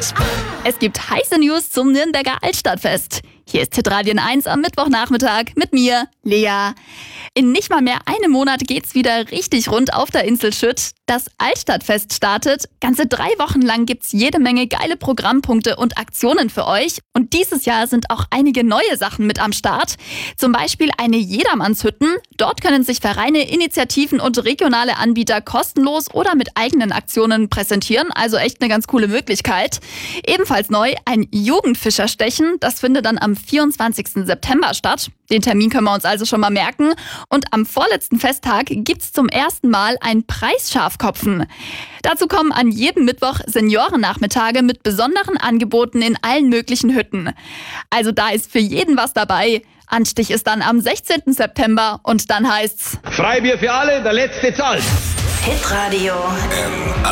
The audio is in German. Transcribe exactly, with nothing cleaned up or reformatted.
Es gibt heiße News zum Nürnberger Altstadtfest. Hier ist Hitradio eins am Mittwochnachmittag mit mir, Lea. In nicht mal mehr einem Monat geht's wieder richtig rund auf der Insel Schütt. Das Altstadtfest startet. Ganze drei Wochen lang gibt's jede Menge geile Programmpunkte und Aktionen für euch. Und dieses Jahr sind auch einige neue Sachen mit am Start. Zum Beispiel eine Jedermannshütten. Dort können sich Vereine, Initiativen und regionale Anbieter kostenlos oder mit eigenen Aktionen präsentieren. Also echt eine ganz coole Möglichkeit. Ebenfalls neu ein Jugendfischerstechen. Das findet dann am vierundzwanzigsten September statt. Den Termin können wir uns also schon mal merken. Und am vorletzten Festtag gibt's zum ersten Mal ein Preisschafkopfen. Dazu kommen an jedem Mittwoch Seniorennachmittage mit besonderen Angeboten in allen möglichen Hütten. Also da ist für jeden was dabei. Anstich ist dann am sechzehnten September und dann heißt's Freibier für alle, der Letzte zahlt. Hitradio